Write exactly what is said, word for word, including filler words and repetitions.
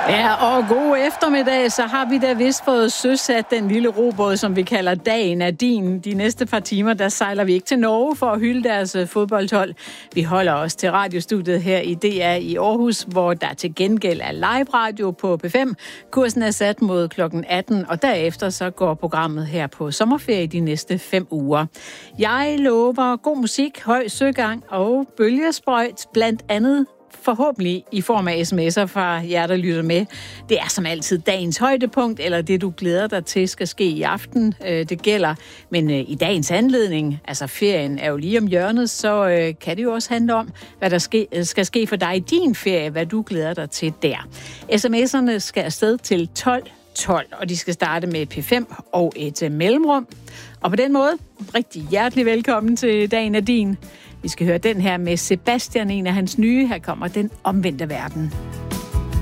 Ja, og god eftermiddag, så har vi da vist fået søsat den lille robåd, som vi kalder Dagen er din. De næste par timer, der sejler vi ikke til Norge for at hylde deres fodboldhold. Vi holder os til radiostudiet her i D R i Aarhus, hvor der til gengæld er live radio på P fem. Kursen er sat mod klokken atten, og derefter så går programmet her på sommerferie de næste fem uger. Jeg lover god musik, høj søgang og bølgesprøjt, blandt andet forhåbentlig i form af sms'er fra jer, der lytter med. Det er som altid dagens højdepunkt, eller det, du glæder dig til, skal ske i aften. Det gælder. Men i dagens anledning, altså ferien er jo lige om hjørnet, så kan det jo også handle om, hvad der skal ske for dig i din ferie, hvad du glæder dig til der. sms'erne skal afsted til tolv tolv, og de skal starte med P fem og et mellemrum. Og på den måde, rigtig hjertelig velkommen til Dagen er din. Vi skal høre den her med Sebastian, en af hans nye. Her kommer Den omvendte verden.